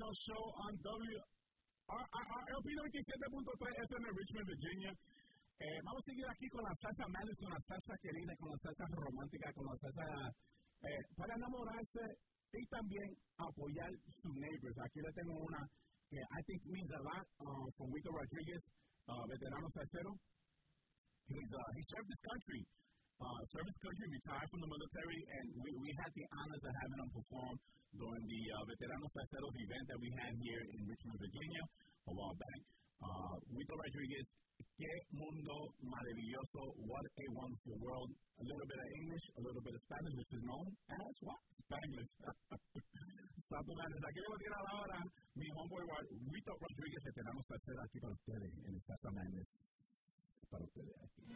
Latino Show on WRLP 97.3 FM en Richmond, Virginia. Vamos a seguir aquí con la salsa madness, con la salsa querida, con la salsa romántica, con la salsa para enamorarse y también apoyar sus neighbors. Aquí le tengo una que I think means a lot from Wito Rodriguez, veterano salsero. He served his country. Retired from the military, and we had the honors of having him perform during the Veteranos Salseros event that we had here in Richmond, Virginia, a while back. Wito Rodriguez, qué mundo maravilloso, what a wonderful world. A little bit of English, a little bit of Spanish, which is known as what? Spanglish. Saturdays. Aquí le voy a tirar ahora mi homeboy Wito Rodriguez, Veteranos Salseros, aquí para ustedes en el Salsa Madness. Para ustedes aquí.